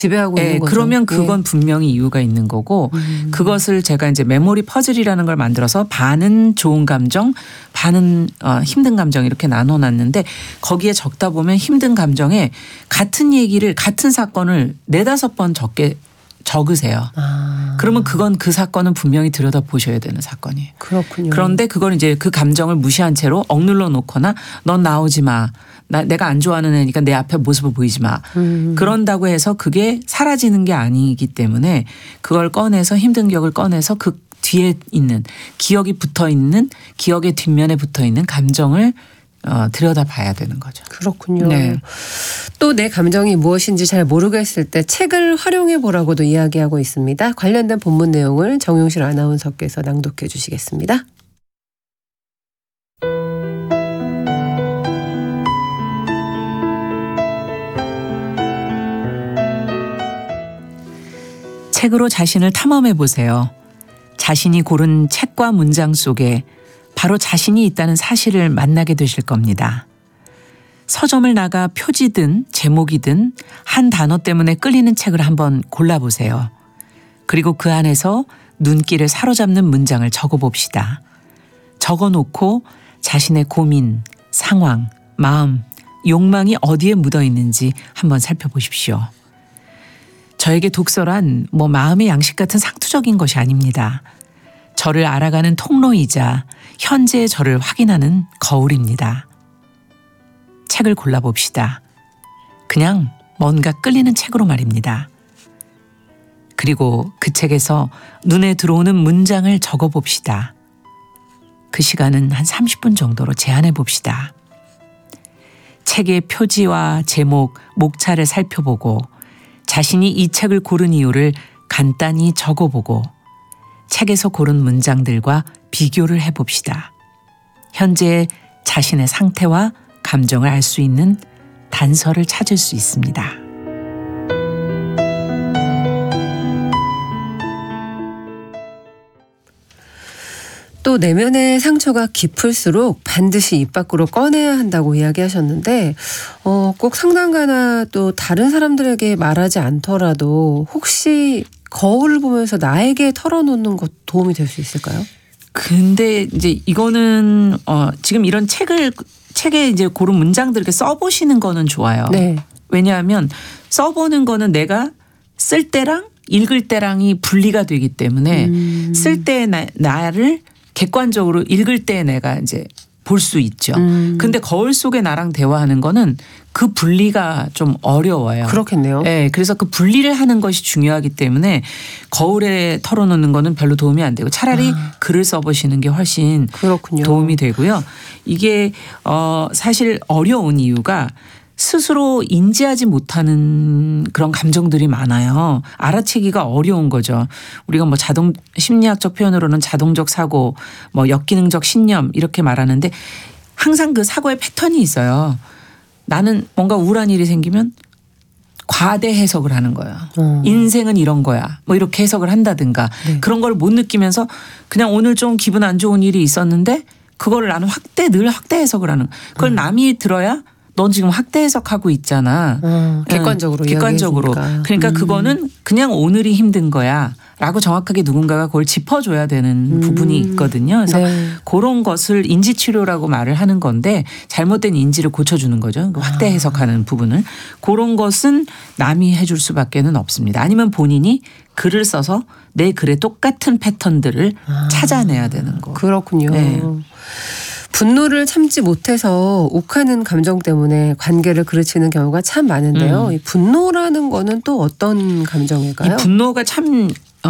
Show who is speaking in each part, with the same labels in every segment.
Speaker 1: 지배하고 있는 거죠.
Speaker 2: 그러면 그건 분명히 이유가 있는 거고 그것을 제가 이제 메모리 퍼즐이라는 걸 만들어서 반은 좋은 감정, 반은 힘든 감정 이렇게 나눠놨는데 거기에 적다 보면 힘든 감정에 같은 얘기를 같은 사건을 4-5번 적으세요. 그러면 그건 그 사건은 분명히 들여다보셔야 되는 사건이에요.
Speaker 1: 그렇군요.
Speaker 2: 그런데 그걸 이제 그 감정을 무시한 채로 억눌러 놓거나 넌 나오지 마. 내가 안 좋아하는 애니까 내 앞에 모습을 보이지 마. 그런다고 해서 그게 사라지는 게 아니기 때문에 그걸 꺼내서 힘든 기억을 꺼내서 그 뒤에 있는 기억이 붙어 있는 기억의 뒷면에 붙어 있는 감정을 들여다봐야 되는 거죠.
Speaker 1: 그렇군요.
Speaker 2: 네.
Speaker 1: 또 내 감정이 무엇인지 잘 모르겠을 때 책을 활용해 보라고도 이야기하고 있습니다. 관련된 본문 내용을 정용실 아나운서께서 낭독해 주시겠습니다.
Speaker 2: 책으로 자신을 탐험해 보세요. 자신이 고른 책과 문장 속에 바로 자신이 있다는 사실을 만나게 되실 겁니다. 서점을 나가 표지든 제목이든 한 단어 때문에 끌리는 책을 한번 골라보세요. 그리고 그 안에서 눈길을 사로잡는 문장을 적어봅시다. 적어놓고 자신의 고민, 상황, 마음, 욕망이 어디에 묻어 있는지 한번 살펴보십시오. 저에게 독서란 마음의 양식 같은 상투적인 것이 아닙니다. 저를 알아가는 통로이자 현재의 저를 확인하는 거울입니다. 책을 골라봅시다. 그냥 뭔가 끌리는 책으로 말입니다. 그리고 그 책에서 눈에 들어오는 문장을 적어봅시다. 그 시간은 한 30분 정도로 제한해 봅시다. 책의 표지와 제목, 목차를 살펴보고 자신이 이 책을 고른 이유를 간단히 적어보고 책에서 고른 문장들과 비교를 해봅시다. 현재의 자신의 상태와 감정을 알 수 있는 단서를 찾을 수 있습니다.
Speaker 1: 또 내면의 상처가 깊을수록 반드시 입 밖으로 꺼내야 한다고 이야기하셨는데 꼭 상담가나 또 다른 사람들에게 말하지 않더라도 혹시 거울을 보면서 나에게 털어놓는 것 도움이 될 수 있을까요?
Speaker 2: 근데 이제 이거는 지금 이런 책에 이제 고른 문장들 이렇게 써보시는 거는 좋아요.
Speaker 1: 네.
Speaker 2: 왜냐하면 써보는 거는 내가 쓸 때랑 읽을 때랑이 분리가 되기 때문에 쓸 때의 나를 객관적으로 읽을 때 내가 이제 볼 수 있죠. 근데 거울 속에 나랑 대화하는 거는 그 분리가 좀 어려워요.
Speaker 1: 그렇겠네요.
Speaker 2: 네, 그래서 그 분리를 하는 것이 중요하기 때문에 거울에 털어놓는 거는 별로 도움이 안 되고 차라리 글을 써보시는 게 훨씬
Speaker 1: 그렇군요.
Speaker 2: 도움이 되고요. 이게 사실 어려운 이유가 스스로 인지하지 못하는 그런 감정들이 많아요. 알아채기가 어려운 거죠. 우리가 심리학적 표현으로는 자동적 사고, 역기능적 신념 이렇게 말하는데 항상 그 사고의 패턴이 있어요. 나는 뭔가 우울한 일이 생기면 과대 해석을 하는 거예요. 인생은 이런 거야. 이렇게 해석을 한다든가
Speaker 1: 네.
Speaker 2: 그런 걸 못 느끼면서 그냥 오늘 좀 기분 안 좋은 일이 있었는데 그거를 나는 늘 확대 해석을 하는 거예요. 그걸 남이 들어야 넌 지금 확대 해석하고 있잖아.
Speaker 1: 객관적으로.
Speaker 2: 객관적으로. 그러니까 그거는 그냥 오늘이 힘든 거야. 라고 정확하게 누군가가 그걸 짚어줘야 되는 부분이 있거든요. 그래서
Speaker 1: 네.
Speaker 2: 그런 것을 인지치료라고 말을 하는 건데 잘못된 인지를 고쳐주는 거죠. 확대 해석하는 부분을. 그런 것은 남이 해줄 수밖에는 없습니다. 아니면 본인이 글을 써서 내 글에 똑같은 패턴들을 찾아내야 되는 거.
Speaker 1: 그렇군요.
Speaker 2: 네.
Speaker 1: 분노를 참지 못해서 욱하는 감정 때문에 관계를 그르치는 경우가 참 많은데요. 이 분노라는 거는 또 어떤 감정일까요?
Speaker 2: 이 분노가 참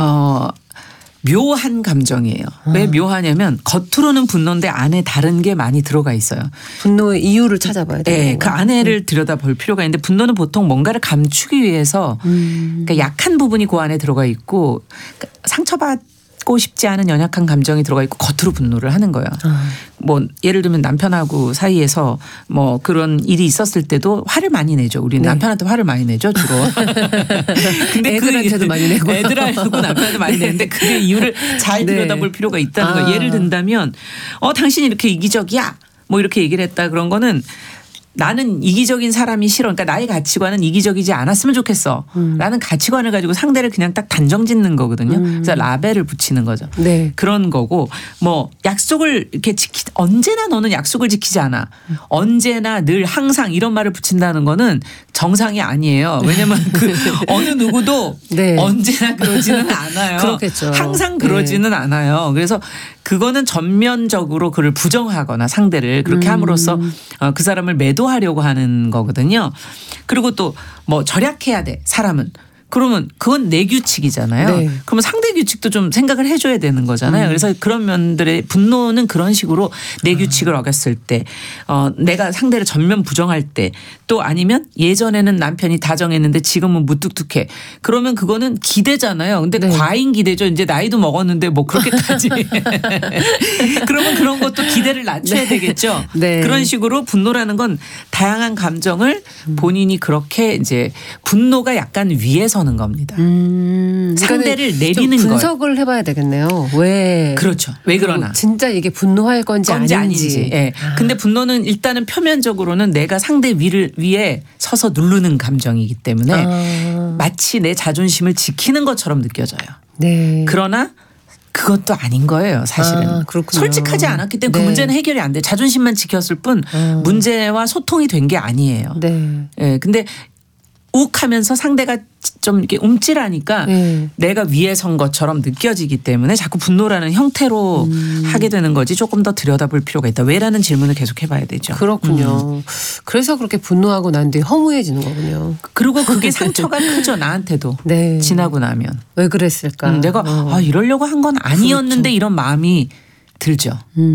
Speaker 2: 묘한 감정이에요. 왜 묘하냐면 겉으로는 분노인데 안에 다른 게 많이 들어가 있어요.
Speaker 1: 분노의 이유를 찾아봐야 돼요.
Speaker 2: 네, 그 안에를 들여다볼 필요가 있는데 분노는 보통 뭔가를 감추기 위해서 그러니까 약한 부분이 그 안에 들어가 있고 상처받고 싶지 않은 연약한 감정이 들어가 있고 겉으로 분노를 하는 거예요. 예를 들면 남편하고 사이에서 그런 일이 있었을 때도 화를 많이 내죠. 우리는 남편한테 화를 많이 내죠 주로.
Speaker 1: 근데 애들한테도 많이 내고.
Speaker 2: 애들하고 남편한테 많이 내는데 그 이유를 잘 들여다볼 필요가 있다는 거예요. 예를 든다면 당신이 이렇게 이기적이야. 이렇게 얘기를 했다 그런 거는 나는 이기적인 사람이 싫어. 그러니까 나의 가치관은 이기적이지 않았으면 좋겠어. 라는 가치관을 가지고 상대를 그냥 딱 단정 짓는 거거든요. 그래서 라벨을 붙이는 거죠.
Speaker 1: 네.
Speaker 2: 그런 거고 뭐 약속을 이렇게 언제나 너는 약속을 지키지 않아. 언제나 늘 항상 이런 말을 붙인다는 거는 정상이 아니에요. 왜냐면 그 어느 누구도
Speaker 1: 네.
Speaker 2: 언제나 그러지는 않아요.
Speaker 1: 그렇겠죠.
Speaker 2: 항상 그러지는 않아요. 그래서 그거는 전면적으로 그를 부정하거나 상대를 그렇게 함으로써 그 사람을 매도하려고 하는 거거든요. 그리고 또 뭐 절약해야 돼 사람은. 그러면 그건 내 규칙이잖아요.
Speaker 1: 네.
Speaker 2: 그러면 상대 규칙도 좀 생각을 해줘야 되는 거잖아요. 그래서 그런 면들의 분노는 그런 식으로 내 규칙을 어겼을 때 내가 상대를 전면 부정할 때 또 아니면 예전에는 남편이 다정했는데 지금은 무뚝뚝해. 그러면 그거는 기대잖아요. 근데
Speaker 1: 네.
Speaker 2: 과잉 기대죠. 이제 나이도 먹었는데 뭐 그렇게까지. 그러면 그런 것도 기대를 낮춰야 되겠죠.
Speaker 1: 네.
Speaker 2: 그런 식으로 분노라는 건 다양한 감정을 본인이 그렇게 이제 분노가 약간 위에서 는 겁니다. 상대를 내리는 걸.
Speaker 1: 분석을 해봐야 되겠네요. 왜?
Speaker 2: 그렇죠. 왜 그러나.
Speaker 1: 진짜 이게 분노할 건지 아닌지.
Speaker 2: 예. 근데 분노는 일단은 표면적으로는 내가 상대 위에 서서 누르는 감정이기 때문에 마치 내 자존심을 지키는 것처럼 느껴져요.
Speaker 1: 네.
Speaker 2: 그러나 그것도 아닌 거예요, 사실은.
Speaker 1: 그렇군요.
Speaker 2: 솔직하지 않았기 때문에
Speaker 1: 네.
Speaker 2: 그 문제는 해결이 안 돼. 자존심만 지켰을 뿐 문제와 소통이 된 게 아니에요.
Speaker 1: 네.
Speaker 2: 예. 근데 욱하면서 상대가 좀 이렇게 움찔하니까 내가 위에 선 것처럼 느껴지기 때문에 자꾸 분노라는 형태로 하게 되는 거지 조금 더 들여다볼 필요가 있다. 왜라는 질문을 계속 해봐야 되죠.
Speaker 1: 그렇군요. 그래서 그렇게 분노하고 난 뒤에 허무해지는 거군요.
Speaker 2: 그리고 그게 상처가 크죠. 나한테도.
Speaker 1: 네.
Speaker 2: 지나고 나면.
Speaker 1: 왜 그랬을까?
Speaker 2: 내가 이러려고 한 건 아니었는데
Speaker 1: 그렇죠.
Speaker 2: 이런 마음이 들죠.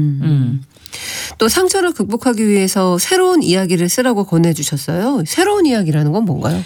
Speaker 1: 또 상처를 극복하기 위해서 새로운 이야기를 쓰라고 권해주셨어요. 새로운 이야기라는 건 뭔가요?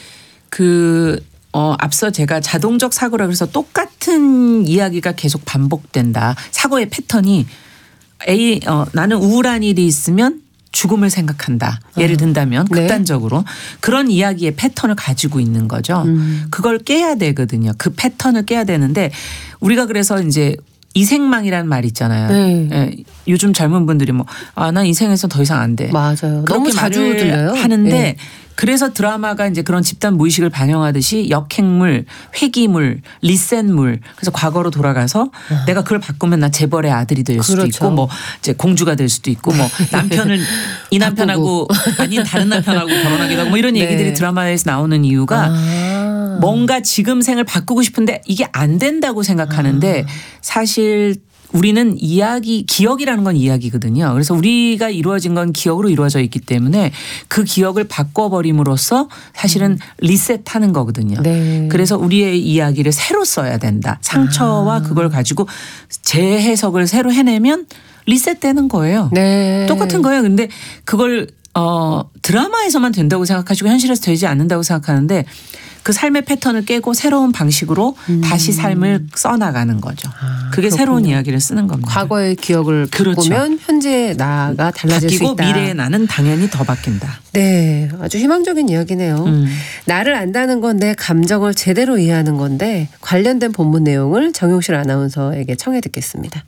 Speaker 2: 앞서 제가 자동적 사고라 그래서 똑같은 이야기가 계속 반복된다. 사고의 패턴이 나는 우울한 일이 있으면 죽음을 생각한다. 예를 든다면 극단적으로 그런 이야기의 패턴을 가지고 있는 거죠. 그걸 깨야 되거든요. 그 패턴을 깨야 되는데 우리가 그래서 이제 이생망이라는 말 있잖아요.
Speaker 1: 네.
Speaker 2: 예, 요즘 젊은 분들이 난 이생에서 더 이상 안 돼.
Speaker 1: 맞아요. 너무
Speaker 2: 그렇게
Speaker 1: 자주
Speaker 2: 말을
Speaker 1: 들려요.
Speaker 2: 하는데
Speaker 1: 네.
Speaker 2: 그래서 드라마가 이제 그런 집단 무의식을 반영하듯이 역행물, 회기물, 리셋물 그래서 과거로 돌아가서 내가 그걸 바꾸면 나 재벌의 아들이 될 수도
Speaker 1: 그렇죠.
Speaker 2: 있고 뭐 이제 공주가 될 수도 있고 뭐 남편을 이 남편하고 아닌 다른 남편하고 결혼하기도 하고 뭐 이런
Speaker 1: 네.
Speaker 2: 얘기들이 드라마에서 나오는 이유가 뭔가 지금 생을 바꾸고 싶은데 이게 안 된다고 생각하는데 사실 우리는 기억이라는 건 이야기거든요. 그래서 우리가 이루어진 건 기억으로 이루어져 있기 때문에 그 기억을 바꿔버림으로써 사실은 리셋하는 거거든요.
Speaker 1: 네.
Speaker 2: 그래서 우리의 이야기를 새로 써야 된다. 상처와 그걸 가지고 재해석을 새로 해내면 리셋되는 거예요.
Speaker 1: 네.
Speaker 2: 똑같은 거예요. 근데 그걸 드라마에서만 된다고 생각하시고 현실에서 되지 않는다고 생각하는데 그 삶의 패턴을 깨고 새로운 방식으로 다시 삶을 써나가는 거죠. 그게
Speaker 1: 그렇군요.
Speaker 2: 새로운 이야기를 쓰는 겁니다.
Speaker 1: 과거의 기억을
Speaker 2: 그렇죠.
Speaker 1: 바꾸면 현재의 나가 달라질 수
Speaker 2: 바뀌고
Speaker 1: 있다.
Speaker 2: 미래의 나는 당연히 더 바뀐다.
Speaker 1: 네, 아주 희망적인 이야기네요. 나를 안다는 건 내 감정을 제대로 이해하는 건데 관련된 본문 내용을 정용실 아나운서에게 청해 듣겠습니다.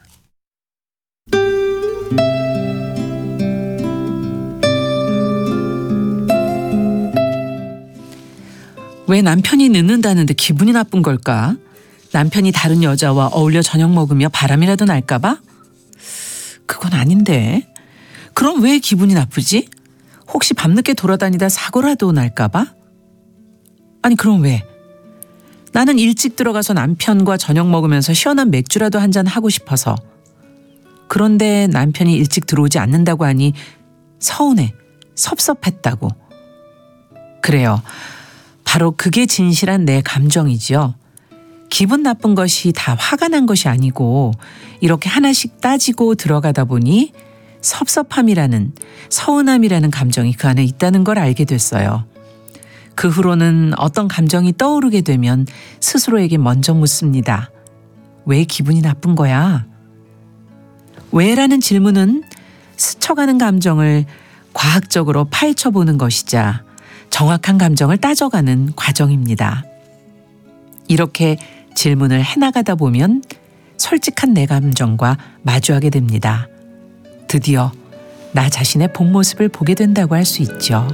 Speaker 2: 왜 남편이 늦는다는데 기분이 나쁜 걸까? 남편이 다른 여자와 어울려 저녁 먹으며 바람이라도 날까 봐? 그건 아닌데. 그럼 왜 기분이 나쁘지? 혹시 밤늦게 돌아다니다 사고라도 날까 봐? 아니 그럼 왜? 나는 일찍 들어가서 남편과 저녁 먹으면서 시원한 맥주라도 한잔 하고 싶어서. 그런데 남편이 일찍 들어오지 않는다고 하니 서운해, 섭섭했다고. 그래요. 바로 그게 진실한 내 감정이지요. 기분 나쁜 것이 다 화가 난 것이 아니고 이렇게 하나씩 따지고 들어가다 보니 섭섭함이라는 서운함이라는 감정이 그 안에 있다는 걸 알게 됐어요. 그 후로는 어떤 감정이 떠오르게 되면 스스로에게 먼저 묻습니다. 왜 기분이 나쁜 거야? 왜라는 질문은 스쳐가는 감정을 과학적으로 파헤쳐보는 것이자 정확한 감정을 따져가는 과정입니다. 이렇게 질문을 해나가다 보면 솔직한 내 감정과 마주하게 됩니다. 드디어 나 자신의 본 모습을 보게 된다고 할 수 있죠.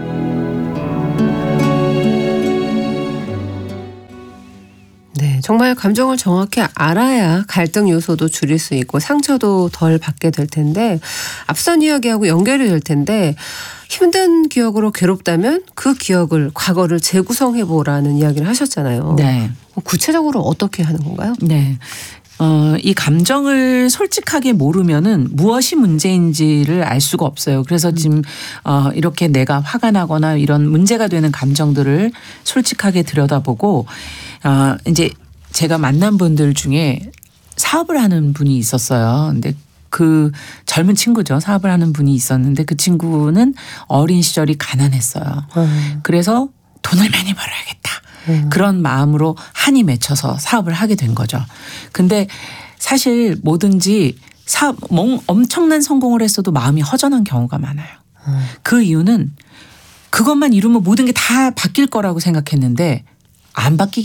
Speaker 1: 네, 정말 감정을 정확히 알아야 갈등 요소도 줄일 수 있고 상처도 덜 받게 될 텐데 앞선 이야기하고 연결이 될 텐데 힘든 기억으로 괴롭다면 그 기억을 과거를 재구성해보라는 이야기를 하셨잖아요.
Speaker 2: 네.
Speaker 1: 구체적으로 어떻게 하는 건가요?
Speaker 2: 네. 이 감정을 솔직하게 모르면은 무엇이 문제인지를 알 수가 없어요. 그래서 지금 이렇게 내가 화가 나거나 이런 문제가 되는 감정들을 솔직하게 들여다보고 이제 제가 만난 분들 중에 사업을 하는 분이 있었어요. 근데 그 젊은 친구죠. 사업을 하는 분이 있었는데 그 친구는 어린 시절이 가난했어요. 그래서 돈을 많이 벌어야겠다. 그런 마음으로 한이 맺혀서 사업을 하게 된 거죠. 근데 사실 뭐든지 엄청난 성공을 했어도 마음이 허전한 경우가 많아요. 그 이유는 그것만 이루면 모든 게 다 바뀔 거라고 생각했는데 안 바뀌게